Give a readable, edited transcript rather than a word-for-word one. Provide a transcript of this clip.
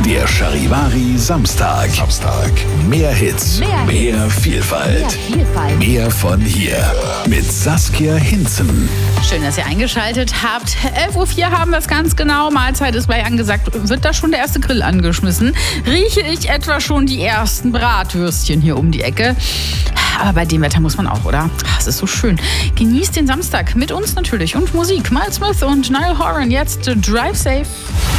Der Charivari Samstag. Mehr Hits, mehr Vielfalt. Mehr von hier. Mit Saskia Hinzen. Schön, dass ihr eingeschaltet habt. 11.04 Uhr haben wir es ganz genau. Mahlzeit ist gleich angesagt. Wird da schon der erste Grill angeschmissen? Rieche ich etwa schon die ersten Bratwürstchen hier um die Ecke? Aber bei dem Wetter muss man auch, oder? Es ist so schön. Genießt den Samstag mit uns natürlich und Musik. Miles Smith und Niall Horan jetzt Drive Safe.